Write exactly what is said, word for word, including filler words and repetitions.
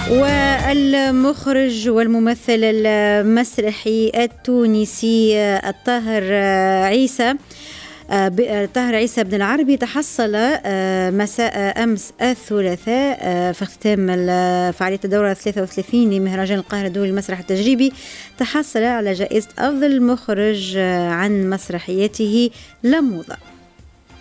والمخرج والممثل المسرحي التونسي الطاهر عيسى طاهر عيسى بن العربي تحصل مساء أمس الثلاثاء في اختتام فعالية الدورة الثلاثة وثلاثين لمهرجان القاهرة الدولي للمسرح التجريبي، تحصل على جائزة أفضل مخرج عن مسرحيته لموضة.